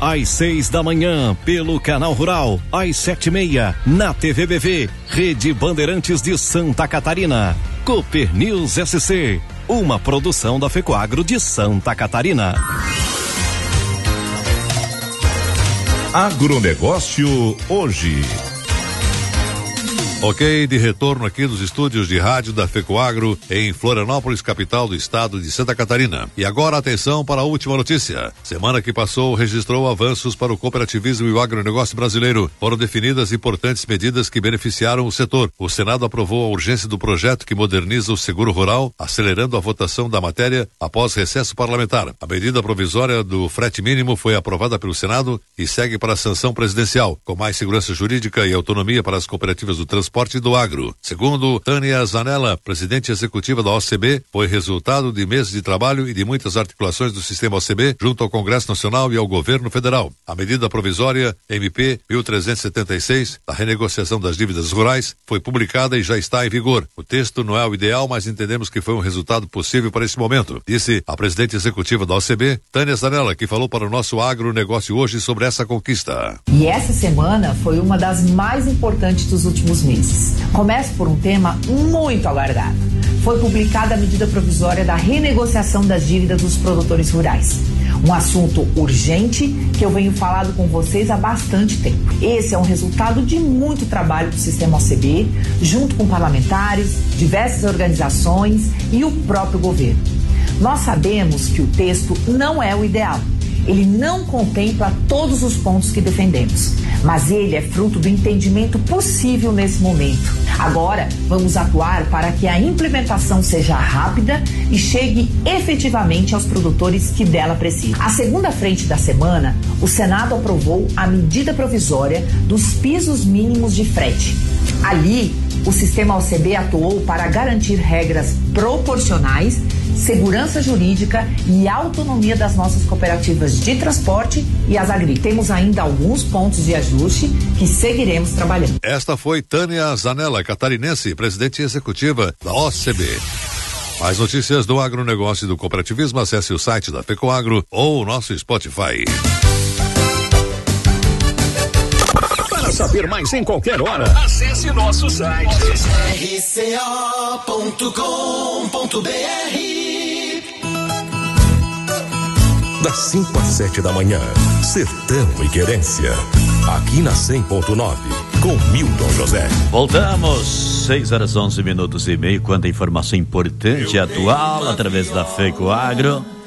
às 6 da manhã, pelo Canal Rural, às 7:30, na TV BV, Rede Bandeirantes de Santa Catarina. Cooper News SC, uma produção da FECOAGRO de Santa Catarina. Agronegócio hoje. Ok, de retorno aqui dos estúdios de rádio da FECOAGRO em Florianópolis, capital do estado de Santa Catarina. E agora atenção para a última notícia. Semana que passou registrou avanços para o cooperativismo e o agronegócio brasileiro. Foram definidas importantes medidas que beneficiaram o setor. O Senado aprovou a urgência do projeto que moderniza o seguro rural, acelerando a votação da matéria após recesso parlamentar. A medida provisória do frete mínimo foi aprovada pelo Senado e segue para a sanção presidencial, com mais segurança jurídica e autonomia para as cooperativas do transporte e do agro. Segundo Tânia Zanella, presidente executiva da OCB, foi resultado de meses de trabalho e de muitas articulações do sistema OCB junto ao Congresso Nacional e ao Governo Federal. A medida provisória MP 1376, da renegociação das dívidas rurais, foi publicada e já está em vigor. O texto não é o ideal, mas entendemos que foi um resultado possível para esse momento, disse a presidente executiva da OCB, Tânia Zanella, que falou para o nosso agronegócio hoje sobre essa conquista. E essa semana foi uma das mais importantes dos últimos meses. Começo por um tema muito aguardado. Foi publicada a medida provisória da renegociação das dívidas dos produtores rurais. Um assunto urgente que eu venho falando com vocês há bastante tempo. Esse é um resultado de muito trabalho do sistema OCB, junto com parlamentares, diversas organizações e o próprio governo. Nós sabemos que o texto não é o ideal. Ele não contempla todos os pontos que defendemos, mas ele é fruto do entendimento possível nesse momento. Agora, vamos atuar para que a implementação seja rápida e chegue efetivamente aos produtores que dela precisam. A segunda frente da semana, o Senado aprovou a medida provisória dos pisos mínimos de frete. Ali, o sistema OCB atuou para garantir regras proporcionais, segurança jurídica e autonomia das nossas cooperativas de transporte e as agrícolas. Temos ainda alguns pontos de ajuste que seguiremos trabalhando. Esta foi Tânia Zanella, catarinense, presidente executiva da OCB. Mais notícias do agronegócio e do cooperativismo, acesse o site da FECOAGRO ou o nosso Spotify. Para saber mais em qualquer hora, acesse nosso site rco.com.br. Das 5 às 7 da manhã, Sertão e Querência. Aqui na 100.9, com Milton José. Voltamos, 6h11 minutos e meio. Quanta informação importante e atual através da FECOAGRO.